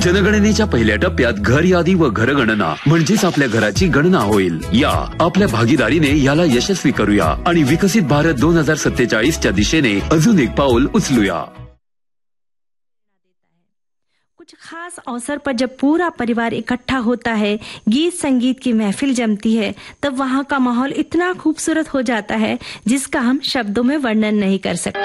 जनगणनेच्या पहिल्या टप्प्यात घर यादी व घरगणना म्हणजेच आपल्या घराची गणना होईल. या आपल्या भागीदारीने याला यशस्वी करूया आणि विकसित भारत 2047च्या दिशेने अजून एक पाऊल उचलूया. कुछ खास अवसर पर जब पूरा परिवार इकट्ठा होता है, गीत संगीत की महफिल जमती है, तब वहाँ का माहौल इतना खूबसूरत हो जाता है जिसका हम शब्दों में वर्णन नहीं कर सकते.